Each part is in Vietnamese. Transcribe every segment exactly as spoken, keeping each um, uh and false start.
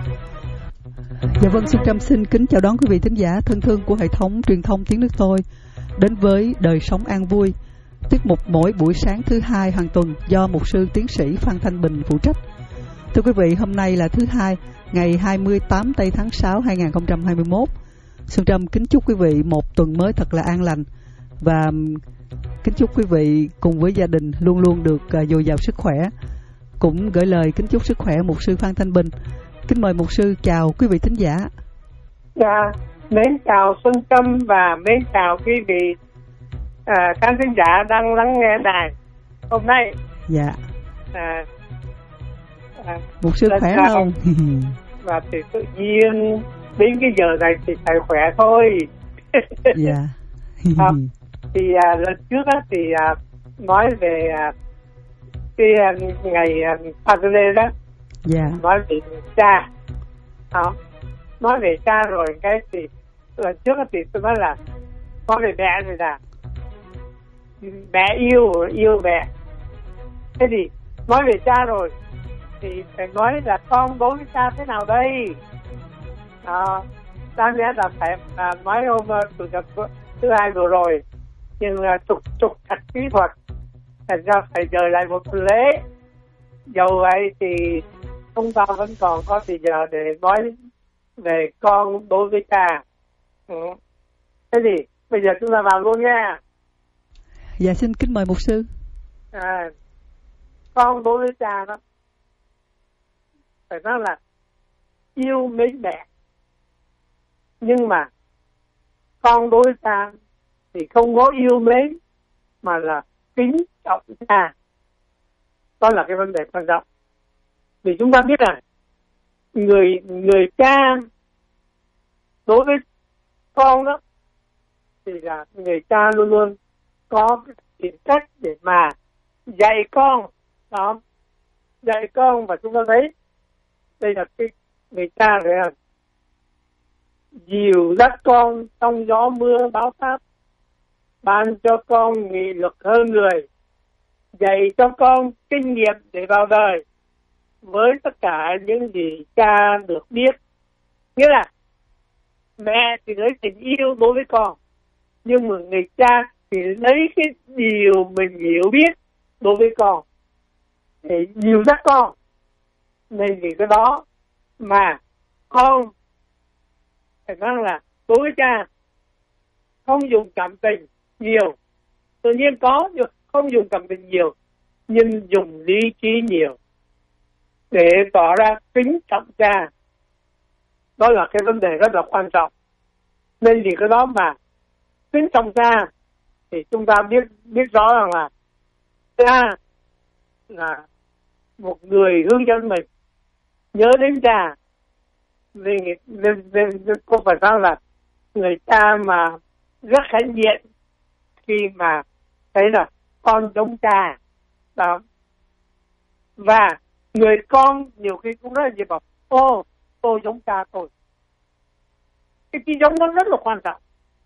Dạ vâng, Xuân Trâm xin kính chào đón quý vị thính giả thân thương của hệ thống truyền thông Tiếng Nước Tôi đến với Đời Sống An Vui, tiết mục mỗi buổi sáng thứ hai hàng tuần do mục sư tiến sĩ Phan Thanh Bình phụ trách. Thưa quý vị, hôm nay là thứ hai, ngày hai mươi tám tây tháng sáu hai nghìn không trăm hai mươi mốt. Xuân Trâm kính chúc quý vị một tuần mới thật là an lành và kính chúc quý vị cùng với gia đình luôn luôn được uh, dồi dào sức khỏe. Cũng gửi lời kính chúc sức khỏe mục sư Phan Thanh Bình. Kính mời mục sư chào quý vị thính giả. Dạ, mến chào Xuân Trâm và mến chào quý vị à, khán thính giả đang lắng nghe đài hôm nay. Dạ. À, à, mục sư khỏe không? Và thì tự nhiên đến cái giờ này thì phải khỏe thôi. Dạ. à, thì à, lần trước á, thì à, nói về à, cái à, ngày à, Padre đó. Dạ. Nói về cha. À, nói về cha rồi cái thì lần trước thì tôi nói là nói về mẹ thì là mẹ yêu yêu mẹ. Thế thì nói về cha rồi thì phải nói là con đối với cha thế nào đây. À, đáng lẽ là phải à, nói hôm chủ nhật thứ hai vừa rồi, nhưng là trục trục thật kỹ thuật thành ra phải dời lại một lễ. Dầu vậy thì chúng ta vẫn còn có thời giờ để nói về con đối với cha. Ừ. Thế thì bây giờ chúng ta vào luôn nha. Dạ, xin kính mời mục sư. À, con đối với cha đó phải nói là yêu mến mẹ, nhưng mà con đối với cha thì không có yêu mến mà là kính trọng cha. Đó là cái vấn đề quan trọng. Vì chúng ta biết là người người cha đối với con đó thì là người cha luôn luôn có cái tìm cách để mà dạy con đó, dạy con. Và chúng ta thấy đây là cái người cha là dìu dắt con trong gió mưa bão táp, ban cho con nghị lực hơn người, dạy cho con kinh nghiệm để vào đời với tất cả những gì cha được biết. Nghĩa là mẹ thì lấy tình yêu đối với con, nhưng mà người cha thì lấy cái điều mình hiểu biết đối với con để dìu dắt con. Nên vì cái đó mà con phải nói là đối với cha không dùng cảm tình nhiều, tự nhiên có nhưng không dùng cảm tình nhiều, nhưng dùng lý trí nhiều để tỏ ra kính trọng cha. Đó là cái vấn đề rất là quan trọng. Nên vì cái đó mà kính trọng cha thì chúng ta biết biết rõ rằng là cha là một người hướng dẫn mình nhớ đến cha. Vì nên, nên, nên có phải nói là người cha mà rất hãnh diện khi mà thấy là con giống cha đó. Và người con nhiều khi cũng rất là gì bảo ô tôi giống cha tôi. Cái chi giống nó rất là quan trọng.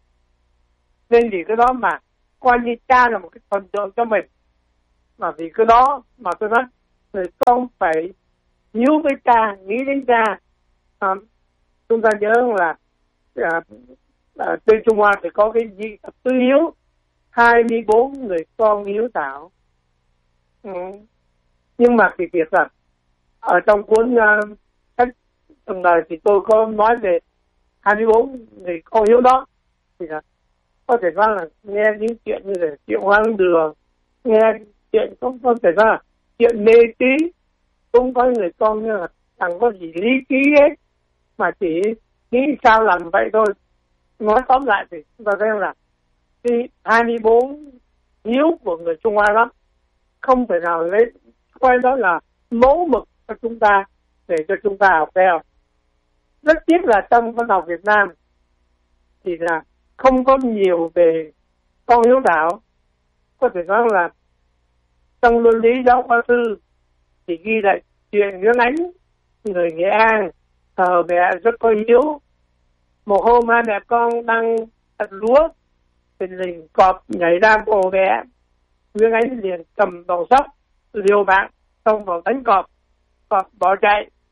Nên vì cái đó mà coi như cha là một cái thần tượng cho mình. Mà vì cái đó mà tôi nói người con phải hiếu với cha, nghĩ đến cha. À, chúng ta nhớ là à, à, trên Trung Hoa thì có cái gì tư hiếu hai mươi bốn người con hiếu thảo. Ừ. Nhưng mà thì việc là ở trong cuốn uh, sách từng đời thì tôi có nói về hai mươi bốn người con hiếu đó, thì là có thể nói là nghe những chuyện như là chuyện hoang đường, nghe chuyện cũng có thể nói là chuyện mê tín, cũng có người con như là chẳng có gì lý trí hết mà chỉ nghĩ sao làm vậy thôi. Nói tóm lại thì chúng ta thấy là cái hai mươi bốn hiếu của người Trung Hoa lắm, không thể nào lấy coi đó là mẫu mực cho chúng ta để cho chúng ta học theo. Rất tiếc là trong văn học Việt Nam thì là không có nhiều về con hiếu thảo. Có thể nói là trong luân lý giáo khoa thư thì ghi lại chuyện Nguyễn Ánh, người Nghệ An, thờ mẹ rất có hiếu. Một hôm hai mẹ con đang ăn lúa, tình lình cọp nhảy ra ổ mẹ. Nguyễn Ánh liền cầm đầu sóc liều mạng xông vào đánh cọp, cọp bỏ chạy,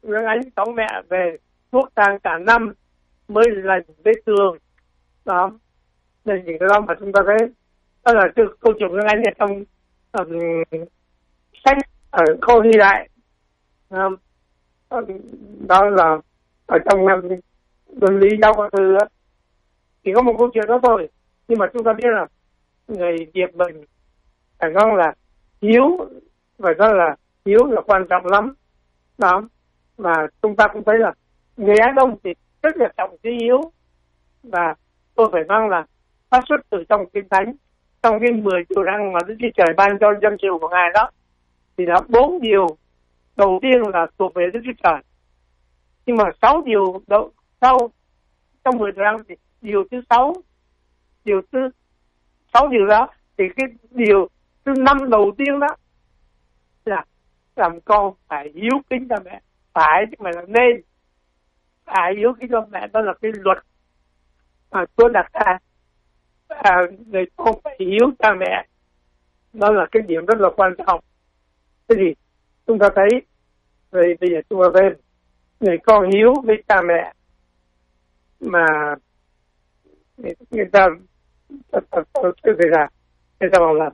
Nguyễn Ánh tống mẹ về thuốc thang cả năm mới lành vết thương đó. Nên những cái đó mà chúng ta thấy đó là cái câu chuyện Nguyễn Ánh ở trong um, sách ở Khô Hy Đại, um, đó là ở trong um, luân lý giáo khoa thư đó. Chỉ có một câu chuyện đó thôi, nhưng mà chúng ta biết là người Việt mình phải nói là hiếu, phải nói là hiếu là quan trọng lắm đó. Và chúng ta cũng thấy là người Á Đông thì rất là trọng cái hiếu, và tôi phải nói là phát xuất từ trong Kinh Thánh, trong cái mười điều răn mà Đức Chúa Trời ban cho dân sự của Ngài đó, thì là bốn điều đầu tiên là thuộc về Đức Chúa Trời, nhưng mà sáu điều đầu sau trong mười điều răn thì điều thứ sáu, điều thứ sáu điều đó thì cái điều thứ năm đầu tiên đó là làm con phải hiếu kính cha mẹ, phải chứ mà là nên, phải hiếu kính cha mẹ, đó là cái luật mà Chúa đặt ra. À, người con phải hiếu cha mẹ, đó là cái điểm rất là quan trọng. Thế thì chúng ta thấy, rồi bây giờ chúng ta thấy người con hiếu với cha mẹ mà người, người ta tôi thấy là người ta bảo là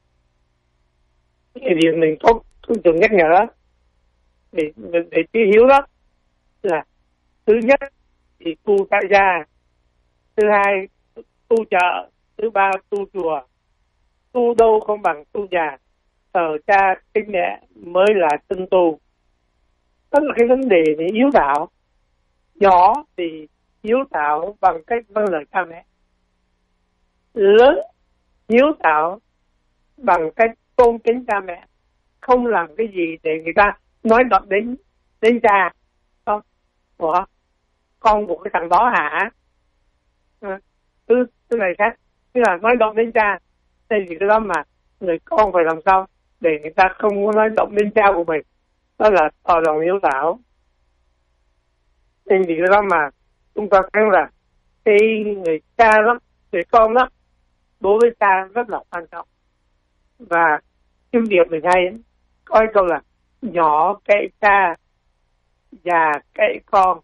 cái điều mình tốt tôi thường nhắc nhở đó để để chữ hiếu đó là thứ nhất thì tu tại gia, thứ hai tu chợ, thứ ba tu chùa. Tu đâu không bằng tu nhà, thờ cha kính mẹ mới là chân tu. Đó là cái vấn đề để hiếu đạo. Nhỏ thì hiếu đạo bằng cách vâng lời cha mẹ, lớn hiếu đạo bằng cách tôn kính cha mẹ, không làm cái gì để người ta nói động đến đến cha. Không, của con của cái thằng đó hả? À, thứ thứ này khác, tức là nói động đến cha. Thế thì cái đó mà người con phải làm sao để người ta không có nói động đến cha của mình, đó là tỏ lòng hiếu thảo. Nên thì cái đó mà chúng ta thấy là cái người cha đó, người con đó đối với cha rất là quan trọng. Và cái việc mình hay có cái câu là nhỏ cậy cha, già cậy con.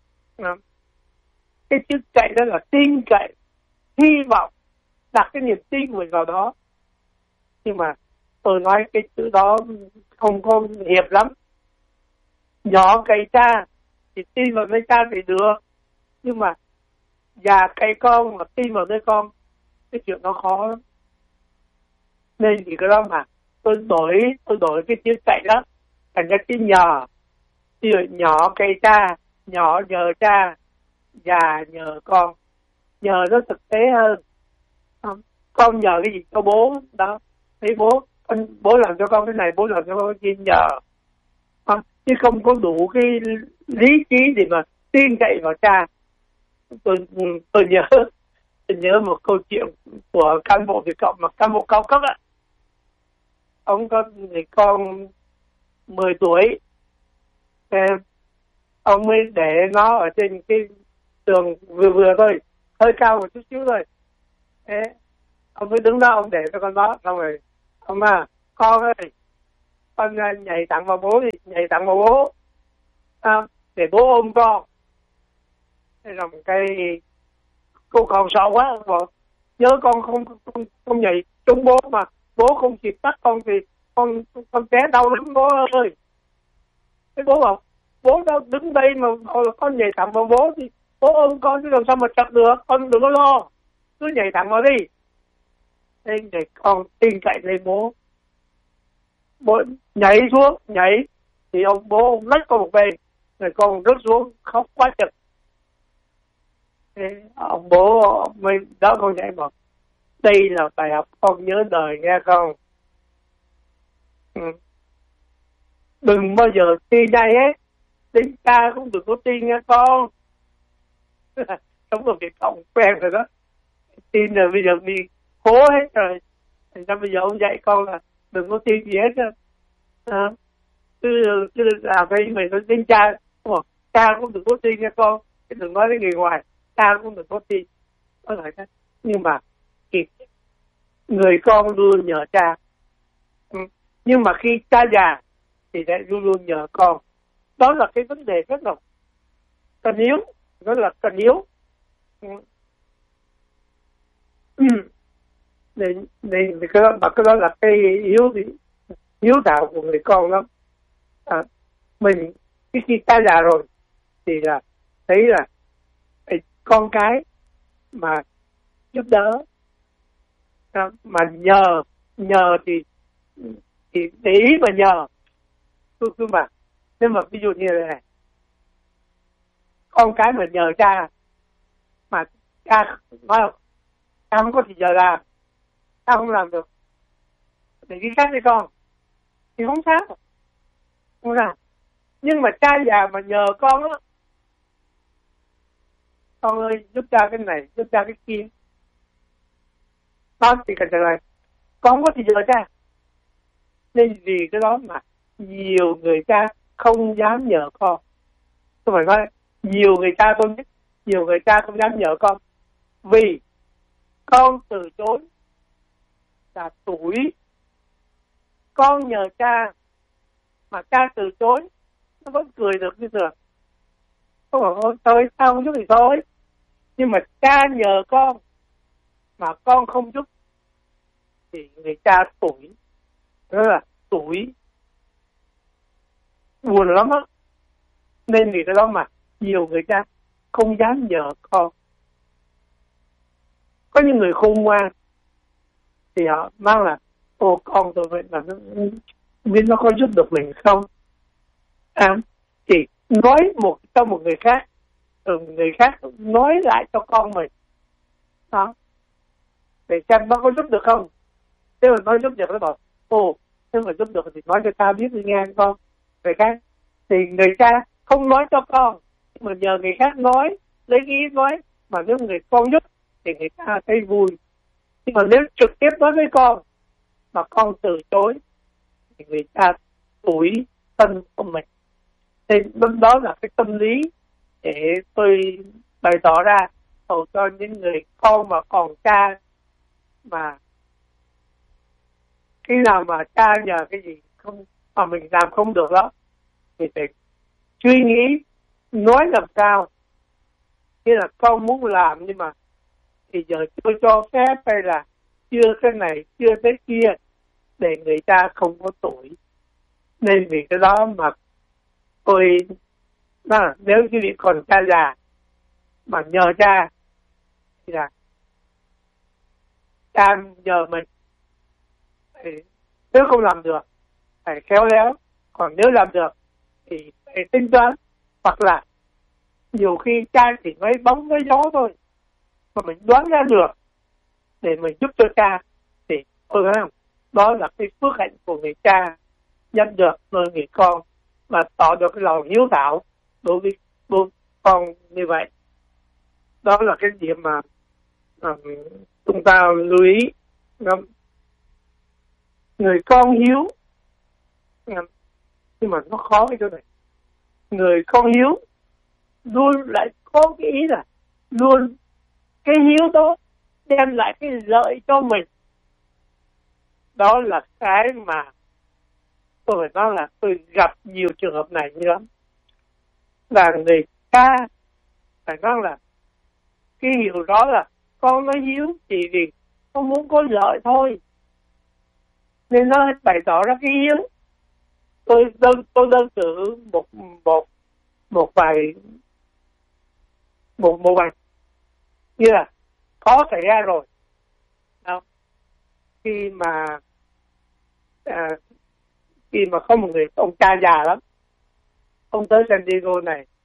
Cái chữ cậy đó là tin cậy, hy vọng, đặt cái niềm tin của mình vào đó. Nhưng mà tôi nói cái chữ đó không có hiệp lắm. Nhỏ cậy cha thì tin vào đứa cha thì được, nhưng mà già cậy con mà tin vào đứa con, cái chuyện đó khó lắm. Nên thì cái đó mà tôi đổi tôi đổi cái chữ cậy đó thành ra chữ nhờ. Ví dụ nhỏ cậy cha, nhỏ nhờ cha, già nhờ con. Nhờ nó thực tế hơn. Con nhờ cái gì cho bố đó, thấy bố con, bố làm cho con cái này, bố làm cho con cái gì, nhờ. À, chứ không có đủ cái lý trí để mà tin cậy vào cha. Tôi tôi nhớ tôi nhớ một câu chuyện của cán bộ Việt Cộng, mà cán bộ cao cấp á. Ông có người con mười tuổi, ông mới để nó ở trên cái tường vừa vừa thôi, hơi cao một chút xíu thôi. Thế ông mới đứng đó, ông để cho con đó, xong rồi ông à, con ơi, con nhảy thẳng vào bố đi, nhảy thẳng vào bố, à, để bố ôm con. Thế là một cái cô con sợ quá, bảo nhớ con không không, không nhảy trúng bố mà bố không kịp bắt con thì con con té đau lắm bố ơi. Thế bố bảo bố đâu đứng đây mà con nhảy thẳng vào bố thì bố ôm con chứ làm sao mà chặt được, con đừng có lo, cứ nhảy thẳng vào đi. Thế để con tin cậy lên bố. Bố nhảy xuống, nhảy thì ông bố ông lách qua một bên, rồi con rớt xuống khóc quá chực. Thế ông bố mới đỡ con nhảy, bảo đây là bài học con nhớ đời nghe không. Ừ. Đừng bao giờ tin ai hết, đến cha cũng đừng có tin nghe con. Sống ở Việt Cộng quen rồi đó, tin rồi bây giờ đi hố hết rồi. Thành ra bây giờ ông dạy con là đừng có tin gì hết. À, cứ, cứ làm cái mình nói đến cha, cha cũng đừng có tin nghe con, chứ đừng nói đến người ngoài, cha cũng đừng có tin. Đó là cái. Nhưng mà thì người con luôn nhờ cha, ừ. Nhưng mà khi cha già thì lại luôn luôn nhờ con. đó là cái vấn đề rất là cần yếu, rất là cần yếu. để để cái đó mà cái đó là cái yếu hiếu đạo của người con lắm. À, mình khi khi ta già rồi thì là thấy là con cái mà giúp đỡ, à, mà nhờ nhờ thì thì để ý mà nhờ tôi cứ mà nếu mà ví dụ như này, con cái mà nhờ cha mà cha nói không, cha không có thì giờ làm, cha không làm được để đi khác với con thì không sao, không sao. Nhưng mà cha già mà nhờ con á, con ơi giúp cha cái này, giúp cha cái kia, con thì cần trả lời con không có thì giờ cha. Nên vì cái đó mà nhiều người cha không dám nhờ con. Tôi phải nói nhiều người cha, tôi biết nhiều người cha không dám nhờ con vì con từ chối là tuổi. Con nhờ cha mà cha từ chối, nó vẫn cười được như thường. Con bảo thôi sao không giúp thì thôi. Nhưng mà cha nhờ con mà con không giúp thì người cha tuổi, đó là tuổi buồn lắm á. Nên vì cái đó mà nhiều người cha không dám nhờ con. Có những người khôn ngoan thì họ mang là ô con tôi vậy là nó biết nó có giúp được mình không. À, thì nói một cho một người khác, ừ, người khác nói lại cho con mình đó để xem nó có giúp được không. Nếu mà nói giúp được nó bảo ồ nếu mà giúp được thì nói cho ta biết đi nghe con. Người khác thì người cha không nói cho con mà nhờ người khác nói, lấy ý nói, mà nếu người con giúp thì người ta thấy vui. Nhưng mà nếu trực tiếp nói với con mà con từ chối thì người ta tủi thân của mình. Thì đó là cái tâm lý để tôi bày tỏ ra hầu cho những người con mà còn cha, mà khi nào mà cha nhờ cái gì không mà mình làm không được đó thì phải suy nghĩ nói làm sao. Như là con muốn làm nhưng mà thì giờ chưa cho phép hay là chưa cái này chưa cái kia để người ta không có tuổi. Nên vì cái đó mà tôi à, nếu như vị còn cha già mà nhờ cha thì là cha nhờ mình thì nếu không làm được phải khéo léo, còn nếu làm được thì phải tính toán. Hoặc là nhiều khi cha chỉ nói bóng với gió thôi mà mình đoán ra được để mình giúp cho cha thì tôi nói không, đó là cái phước hạnh của người cha nhận được nơi người con và tỏ được cái lòng hiếu thảo đối với đối con như vậy. Đó là cái điểm mà um, chúng ta lưu ý. Um, người con hiếu um, nhưng mà nó khó cái chỗ này. Người con hiếu luôn lại có cái ý là luôn cái hiếu đó đem lại cái lợi cho mình. Đó là cái mà tôi phải nói là tôi gặp nhiều trường hợp này như lắm. Là người cha phải nói là cái hiểu đó là con nó hiếu chỉ vì con muốn có lợi thôi, nên nó bày tỏ ra cái hiếu. Tôi đơn tôi đơn cử một một một vài một một vài như là có xảy ra rồi. Đó. Khi mà à, khi mà có một người ông cha già lắm, ông tới San Diego này